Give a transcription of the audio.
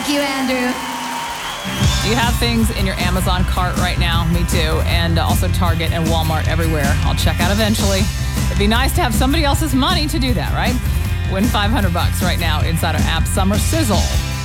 Thank you, Andrew. Do you have things in your Amazon cart right now? Me too. And also Target and Walmart everywhere. I'll check out eventually. It'd be nice to have somebody else's money to do that, right? Win $500 right now inside our app Summer Sizzle.